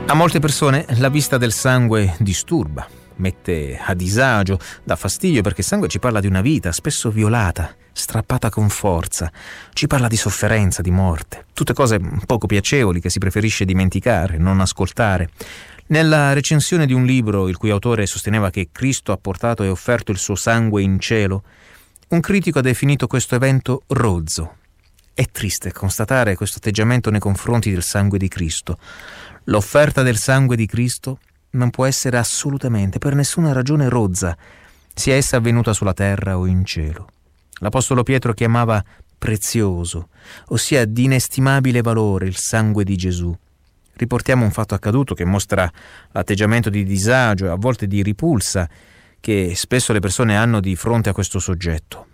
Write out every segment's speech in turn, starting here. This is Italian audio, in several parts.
A molte persone la vista del sangue disturba, mette a disagio, dà fastidio, perché il sangue ci parla di una vita spesso violata, strappata con forza, ci parla di sofferenza, di morte, tutte cose poco piacevoli che si preferisce dimenticare, non ascoltare. Nella recensione di un libro il cui autore sosteneva che Cristo ha portato e offerto il suo sangue in cielo, un critico ha definito questo evento rozzo. È triste constatare questo atteggiamento nei confronti del sangue di Cristo. L'offerta del sangue di Cristo non può essere assolutamente, per nessuna ragione, rozza, sia essa avvenuta sulla terra o in cielo. L'Apostolo Pietro chiamava prezioso, ossia di inestimabile valore, il sangue di Gesù. Riportiamo un fatto accaduto che mostra l'atteggiamento di disagio e a volte di ripulsa che spesso le persone hanno di fronte a questo soggetto.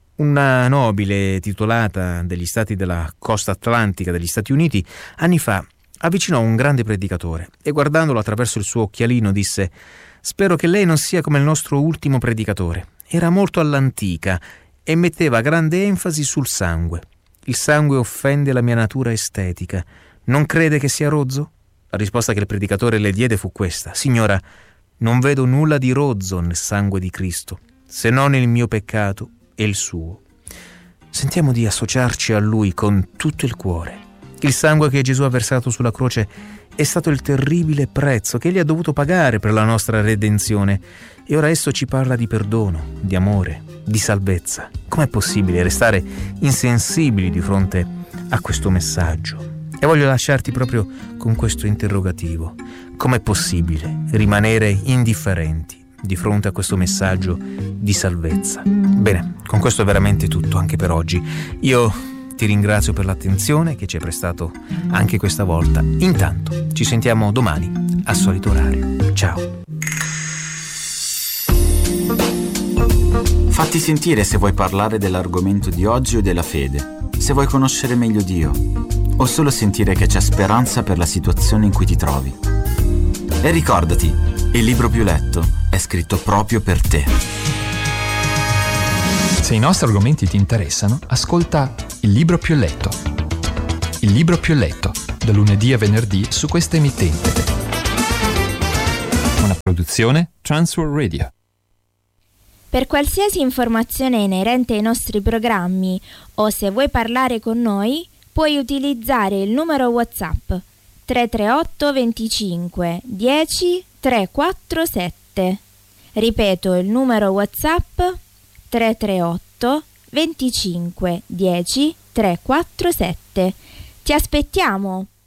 Una nobile titolata degli stati della costa atlantica degli Stati Uniti anni fa avvicinò un grande predicatore e, guardandolo attraverso il suo occhialino, disse: «Spero che lei non sia come il nostro ultimo predicatore. Era molto all'antica e metteva grande enfasi sul sangue. Il sangue offende la mia natura estetica. Non crede che sia rozzo?» La risposta che il predicatore le diede fu questa: «Signora, non vedo nulla di rozzo nel sangue di Cristo, se non il mio peccato e il suo». Sentiamo di associarci a Lui con tutto il cuore. Il sangue che Gesù ha versato sulla croce è stato il terribile prezzo che Egli ha dovuto pagare per la nostra redenzione, e ora esso ci parla di perdono, di amore, di salvezza. Com'è possibile restare insensibili di fronte a questo messaggio? E voglio lasciarti proprio con questo interrogativo: com'è possibile rimanere indifferenti di fronte a questo messaggio di salvezza? Bene, con questo è veramente tutto anche per oggi. Io ti ringrazio per l'attenzione che ci hai prestato anche questa volta. Intanto ci sentiamo domani al solito orario. Ciao. Fatti sentire se vuoi parlare dell'argomento di oggi o della fede, se vuoi conoscere meglio Dio o solo sentire che c'è speranza per la situazione in cui ti trovi. E ricordati, il libro più letto è scritto proprio per te. Se i nostri argomenti ti interessano, ascolta Il libro più letto. Il libro più letto, da lunedì a venerdì su questa emittente. Una produzione Transworld Radio. Per qualsiasi informazione inerente ai nostri programmi o se vuoi parlare con noi, puoi utilizzare il numero WhatsApp 338 25 10 347. Ripeto il numero WhatsApp 338 25 10 347. Ti aspettiamo!